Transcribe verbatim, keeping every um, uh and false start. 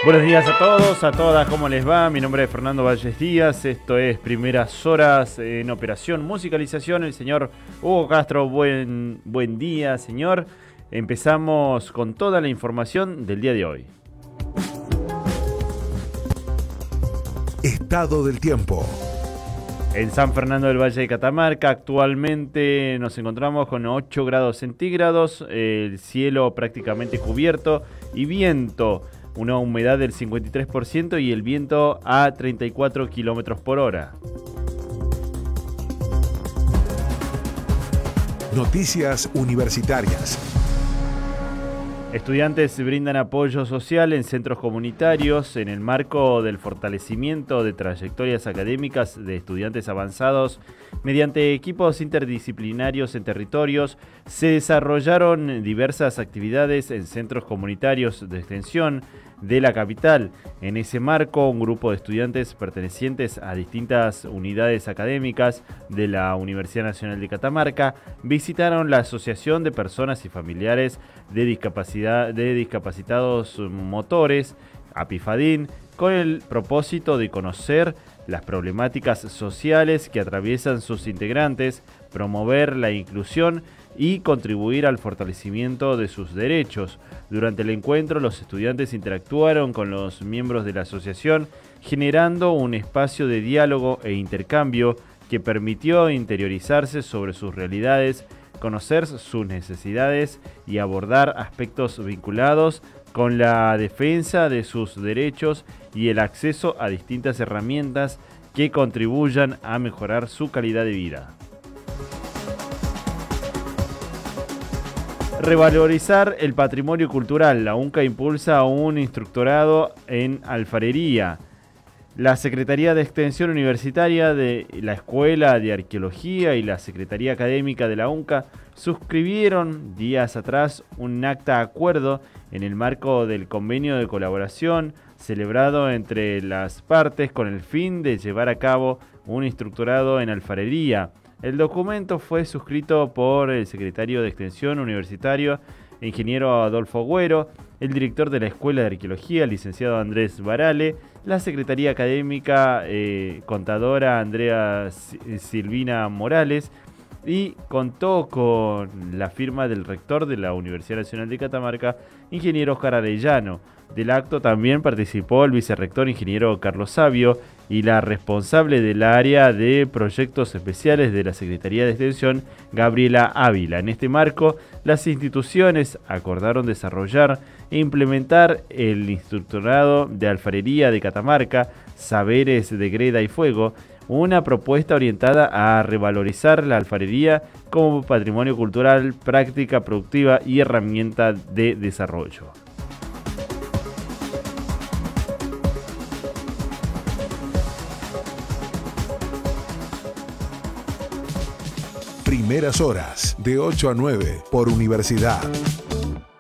Buenos días a todos, a todas, ¿cómo les va? Mi nombre es Fernando Valles Díaz, esto es Primeras Horas en Operación Musicalización. El señor Hugo Castro, buen, buen día, señor. Empezamos con toda la información del día de hoy. Estado del tiempo. En San Fernando del Valle de Catamarca actualmente nos encontramos con ocho grados centígrados, el cielo prácticamente cubierto y viento, una humedad del cincuenta y tres por ciento y el viento a treinta y cuatro kilómetros por hora. Noticias universitarias. Estudiantes brindan apoyo social en centros comunitarios en el marco del fortalecimiento de trayectorias académicas de estudiantes avanzados. Mediante equipos interdisciplinarios en territorios, se desarrollaron diversas actividades en centros comunitarios de extensión de la capital. En ese marco, un grupo de estudiantes pertenecientes a distintas unidades académicas de la Universidad Nacional de Catamarca visitaron la Asociación de Personas y Familiares de, Discapacidad, de Discapacitados Motores, APIFADIN, con el propósito de conocer las problemáticas sociales que atraviesan sus integrantes, promover la inclusión y contribuir al fortalecimiento de sus derechos. Durante el encuentro, los estudiantes interactuaron con los miembros de la asociación, generando un espacio de diálogo e intercambio que permitió interiorizarse sobre sus realidades, conocer sus necesidades y abordar aspectos vinculados con la defensa de sus derechos y el acceso a distintas herramientas que contribuyan a mejorar su calidad de vida. Revalorizar el patrimonio cultural. La UNCA impulsa un instructorado en alfarería. La Secretaría de Extensión Universitaria de la Escuela de Arqueología y la Secretaría Académica de la UNCA suscribieron días atrás un acta de acuerdo en el marco del convenio de colaboración celebrado entre las partes con el fin de llevar a cabo un instructorado en alfarería. El documento fue suscrito por el secretario de Extensión Universitario, ingeniero Adolfo Agüero, el director de la Escuela de Arqueología, licenciado Andrés Barale, la Secretaría Académica, eh, contadora Andrea Silvina Morales, y contó con la firma del rector de la Universidad Nacional de Catamarca, ingeniero Oscar Arellano. Del acto también participó el vicerrector ingeniero Carlos Sabio y la responsable del área de proyectos especiales de la Secretaría de Extensión, Gabriela Ávila. En este marco, las instituciones acordaron desarrollar e implementar el instructorado de alfarería de Catamarca, Saberes de Greda y Fuego, una propuesta orientada a revalorizar la alfarería como patrimonio cultural, práctica productiva y herramienta de desarrollo. Primeras Horas, de ocho a nueve, por Universidad.